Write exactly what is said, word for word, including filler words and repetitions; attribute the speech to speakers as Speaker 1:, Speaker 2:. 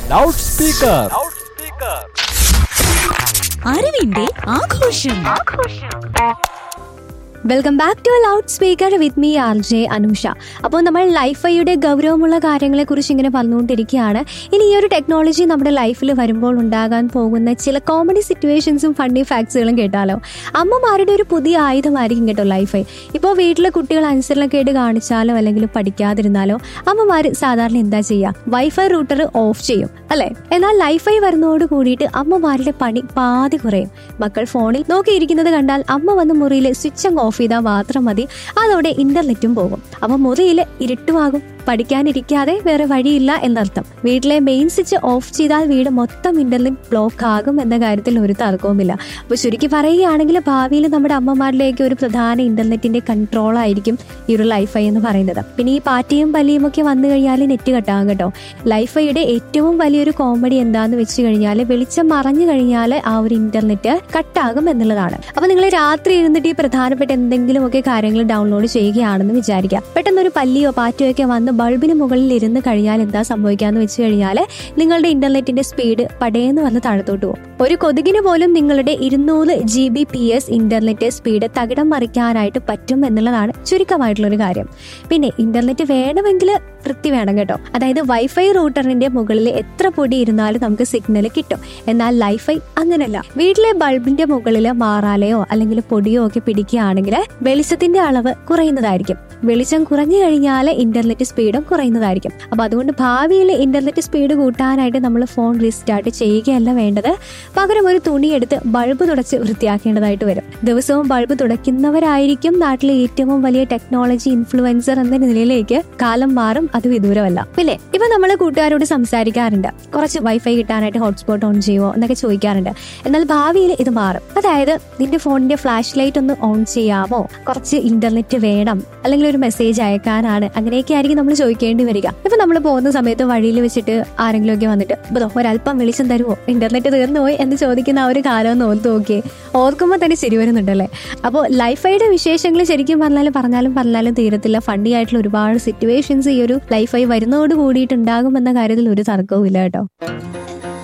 Speaker 1: Loud speaker.
Speaker 2: അറിവിന്റെ ആഘോഷം.
Speaker 3: Welcome back to loud speaker with me R J Anusha. അപ്പോൾ നമ്മൾ ലൈഫൈയുടെ ഗൗരവമുള്ള കാര്യങ്ങളെ കുറിച്ച് ഇങ്ങനെ പറഞ്ഞുകൊണ്ടിരിക്കുകയാണ്. ഇനി ഈ ഒരു ടെക്നോളജി നമ്മുടെ ലൈഫിൽ വരുമ്പോൾ ഉണ്ടാകാൻ പോകുന്ന ചില കോമഡി സിറ്റുവേഷൻസും ഫണ്ണി ഫാക്ട്സുകളും കേട്ടാലോ. അമ്മമാരുടെ ഒരു പുതിയ ആയുധമായിരിക്കും കേട്ടോ ലൈഫൈ. ഇപ്പോൾ വീട്ടിലെ കുട്ടികൾ അനുസരണക്കേട് കാണിച്ചാലോ അല്ലെങ്കിൽ പഠിക്കാതിരുന്നാലോ അമ്മമാർ സാധാരണ എന്താ ചെയ്യുക? വൈഫൈ റൂട്ടർ ഓഫ് ചെയ്യും അല്ലെ. എന്നാൽ ലൈഫൈ വരുന്നതോട് കൂടിയിട്ട് അമ്മമാരുടെ പണി പാതി കുറയും. മക്കൾ ഫോണിൽ നോക്കിയിരിക്കുന്നത് കണ്ടാൽ അമ്മ വന്ന് മുറിയിൽ സ്വിച്ച് അങ്ങ് ഓഫ് ചെയ്താൽ മാത്രം മതി, അതോടെ ഇന്റർനെറ്റും പോകും. അപ്പൊ മുറിയിൽ ഇരുട്ടുമാകും. പഠിക്കാനിരിക്കാതെ വേറെ വഴിയില്ല എന്നർത്ഥം. വീട്ടിലെ മെയിൻ സ്വിച്ച് ഓഫ് ചെയ്താൽ വീട് മൊത്തം ഇന്റർനെറ്റ് ബ്ലോക്ക് ആകും എന്ന കാര്യത്തിൽ ഒരു തർക്കവുമില്ല. അപ്പൊ ചുരുക്കി പറയുകയാണെങ്കിൽ ഭാവിയിൽ നമ്മുടെ അമ്മമാരിലേക്ക് ഒരു പ്രധാന ഇന്റർനെറ്റിന്റെ കൺട്രോൾ ആയിരിക്കും ഈ ഒരു ലൈഫൈ എന്ന് പറയുന്നത്. പിന്നെ ഈ പാറ്റിയും പല്ലിയും ഒക്കെ വന്നു കഴിഞ്ഞാൽ നെറ്റ് കട്ടാകും കേട്ടോ. ലൈഫൈയുടെ ഏറ്റവും വലിയൊരു കോമഡി എന്താന്ന് വെച്ച് കഴിഞ്ഞാൽ വെളിച്ചം മറഞ്ഞു കഴിഞ്ഞാൽ ആ ഒരു ഇന്റർനെറ്റ് കട്ടാകും എന്നുള്ളതാണ്. അപ്പൊ നിങ്ങൾ രാത്രി ഇരുന്നിട്ട് ഈ പ്രധാനപ്പെട്ട എന്തെങ്കിലുമൊക്കെ കാര്യങ്ങൾ ഡൗൺലോഡ് ചെയ്യുകയാണെന്ന് വിചാരിക്കുക. പെട്ടെന്നൊരു പല്ലിയോ പാറ്റയോ ഒക്കെ വന്ന് ബൾബിന് മുകളിൽ ഇരുന്ന് കഴിഞ്ഞാൽ എന്താ സംഭവിക്കാന്ന് വെച്ച് കഴിഞ്ഞാൽ നിങ്ങളുടെ ഇന്റർനെറ്റിന്റെ സ്പീഡ് പടയെന്ന് വന്ന് താഴത്തോട്ട് പോകും. ഒരു കൊതുകിന് പോലും നിങ്ങളുടെ ഇരുന്നൂറ് G B P S internet speed തകിടം മറിക്കാനായിട്ട് പറ്റും എന്നുള്ളതാണ് ചുരുക്കമായിട്ടുള്ള ഒരു കാര്യം. പിന്നെ ഇന്റർനെറ്റ് വേണമെങ്കിൽ വൃത്തി വേണം കേട്ടോ. അതായത് വൈഫൈ റൂട്ടറിന്റെ മുകളിൽ എത്ര പൊടി ഇരുന്നാലും നമുക്ക് സിഗ്നൽ കിട്ടും. എന്നാൽ ലൈഫൈ അങ്ങനല്ല. വീട്ടിലെ ബൾബിന്റെ മുകളിൽ മാറാലയോ അല്ലെങ്കിൽ പൊടിയോ ഒക്കെ പിടിക്കുകയാണെങ്കിൽ വെളിച്ചത്തിന്റെ അളവ് കുറയുന്നതായിരിക്കും. വെളിച്ചം കുറഞ്ഞു കഴിഞ്ഞാൽ ഇന്റർനെറ്റ് സ്പീഡും കുറയുന്നതായിരിക്കും. അപ്പൊ അതുകൊണ്ട് ഭാവിയിൽ ഇന്റർനെറ്റ് സ്പീഡ് കൂട്ടാനായിട്ട് നമ്മൾ ഫോൺ റീസ്റ്റാർട്ട് ചെയ്യുകയല്ല വേണ്ടത്, പകരം ഒരു തുണിയെടുത്ത് ബൾബ് തുടച്ച് വൃത്തിയാക്കേണ്ടതായിട്ട് വരും. ദിവസവും ബൾബ് തുടയ്ക്കുന്നവരായിരിക്കും നാട്ടിലെ ഏറ്റവും വലിയ ടെക്നോളജി ഇൻഫ്ലുവൻസർ എന്ന നിലയിലേക്ക് കാലം മാറും. അത് വിദൂരമല്ല. പിന്നെ ഇപ്പൊ നമ്മൾ കൂട്ടുകാരോട് സംസാരിക്കാറുണ്ട്, കുറച്ച് വൈഫൈ കിട്ടാനായിട്ട് ഹോട്ട്സ്പോട്ട് ഓൺ ചെയ്യുമോ എന്നൊക്കെ ചോദിക്കാറുണ്ട്. എന്നാൽ ഭാവിയിൽ ഇത് മാറും. അതായത് നിന്റെ ഫോണിന്റെ ഫ്ലാഷ് ലൈറ്റ് ഒന്ന് ഓൺ ചെയ്യാമോ, കുറച്ച് ഇന്റർനെറ്റ് വേണം, അല്ലെങ്കിൽ ഒരു മെസ്സേജ് അയക്കാനാണ്, അങ്ങനെയൊക്കെ ആയിരിക്കും നമ്മൾ ചോദിക്കേണ്ടി വരിക. ഇപ്പൊ നമ്മൾ പോകുന്ന സമയത്ത് വഴിയിൽ വെച്ചിട്ട് ആരെങ്കിലും ഒക്കെ വന്നിട്ട് ഇപ്പൊ ഒരല്പം വെളിച്ചം തരുമോ, ഇന്റർനെറ്റ് തീർന്നു പോയി എന്ന് ചോദിക്കുന്ന ആ ഒരു കാലം ഒന്ന് ഓർത്ത് നോക്കിയേ. ഓർക്കുമ്പോൾ തന്നെ ശരി വരുന്നുണ്ടല്ലേ. അപ്പോൾ ലൈഫൈയുടെ വിശേഷങ്ങൾ ശരിക്കും പറഞ്ഞാലും പറഞ്ഞാലും പറഞ്ഞാലും തീരത്തില്ല. ഫണ്ണി ആയിട്ടുള്ള ഒരുപാട് സിറ്റുവേഷൻസ് ഈ ഒരു ലൈഫൈ വരുന്നതോട് കൂടിയിട്ടുണ്ടാകും എന്ന കാര്യത്തിൽ ഒരു തർക്കവും ഇല്ല കേട്ടോ.